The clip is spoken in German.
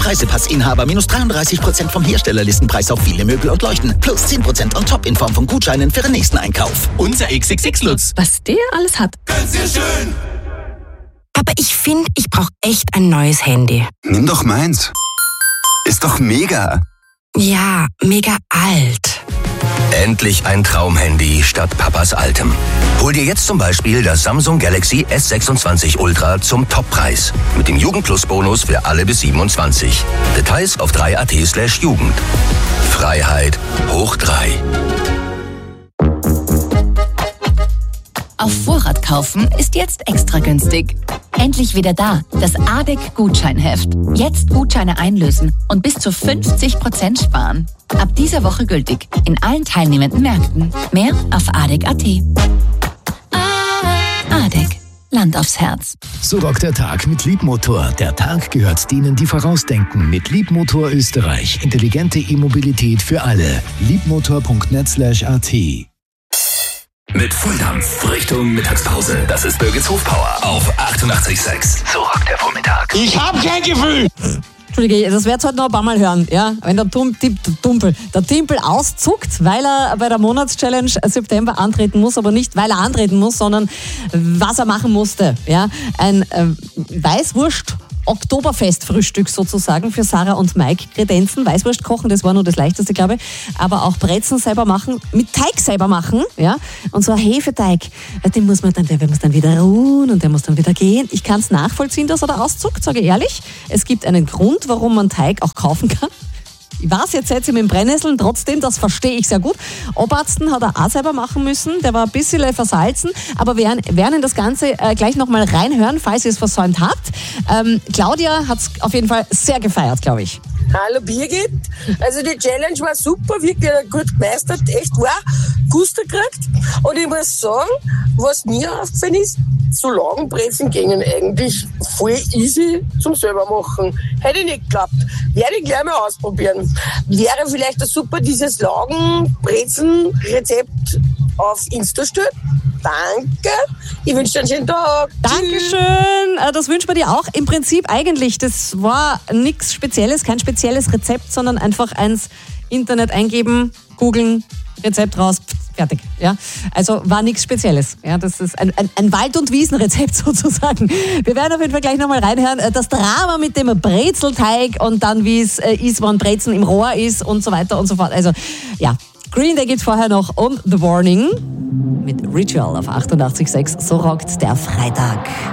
Preisepassinhaber minus 33% vom Herstellerlistenpreis auf viele Möbel und Leuchten. Plus 10% on top in Form von Gutscheinen für den nächsten Einkauf. Unser XXX-Lutz. Was der alles hat. Ganz sehr schön. Aber ich finde, ich brauche echt ein neues Handy. Nimm doch meins. Ist doch mega. Ja, mega alt. Endlich ein Traumhandy statt Papas altem. Hol dir jetzt zum Beispiel das Samsung Galaxy S26 Ultra zum Toppreis. Mit dem Jugend-Plus-Bonus für alle bis 27. Details auf 3.at/Jugend. Freiheit hoch 3. Auf Vorrat kaufen ist jetzt extra günstig. Endlich wieder da, das ADEC-Gutscheinheft. Jetzt Gutscheine einlösen und bis zu 50% sparen. Ab dieser Woche gültig in allen teilnehmenden Märkten. Mehr auf ADEC.at. ADEC. Land aufs Herz. So rockt der Tag mit Liebmotor. Der Tag gehört denen, die vorausdenken. Mit Liebmotor Österreich. Intelligente E-Mobilität für alle. Liebmotor.net/at. Mit Volldampf Richtung Mittagspause. Das ist Birgits Hofpower auf 88,6. So rockt der Vormittag. Ich hab kein Gefühl. Entschuldige, das wird's heute noch ein paar Mal hören, ja? Wenn der Timpel auszuckt, weil er bei der Monatschallenge September antreten muss, aber nicht, weil er antreten muss, sondern was er machen musste, ja? Ein Weißwurst Oktoberfestfrühstück sozusagen für Sarah und Mike kredenzen. Weißwurst kochen, das war nur das Leichteste, glaube ich. Aber auch Brezeln selber machen, mit Teig selber machen, ja. Und so ein Hefeteig, den muss man dann, der muss dann wieder ruhen und der muss dann wieder gehen. Ich kann es nachvollziehen, dass er da auszuckt, sage ich ehrlich. Es gibt einen Grund, warum man Teig auch kaufen kann. Ich weiß, jetzt seid ihr mit dem Brennnesseln, trotzdem, das verstehe ich sehr gut. Obersten hat er auch selber machen müssen, der war ein bisschen versalzen, aber wir werden in das Ganze gleich nochmal reinhören, falls ihr es versäumt habt. Claudia hat es auf jeden Fall sehr gefeiert, glaube ich. Hallo Birgit, also die Challenge war super, wirklich gut gemeistert, echt war, Gusto gekriegt. Und ich muss sagen, was mir aufgefallen ist, so Laugenbrezen gingen eigentlich voll easy zum selber machen. Hätte ich nicht geglaubt. Werde ich gleich mal ausprobieren. Wäre vielleicht super, dieses Laugenbrezen-Rezept auf Insta stellen. Danke. Ich wünsche dir einen schönen Tag. Dankeschön. Das wünschen wir dir auch. Im Prinzip eigentlich, das war nichts Spezielles, kein spezielles Rezept, sondern einfach eins Internet eingeben, googeln, Rezept raus, fertig. Ja? Also war nichts Spezielles. Ja? Das ist ein Wald- und Wiesenrezept sozusagen. Wir werden auf jeden Fall gleich nochmal reinhören. Das Drama mit dem Brezelteig und dann wie es ist, wenn Brezen im Rohr ist und so weiter und so fort. Also ja, Green Day gibt's vorher noch und The Warning mit Ritual auf 88,6. So rockt der Freitag.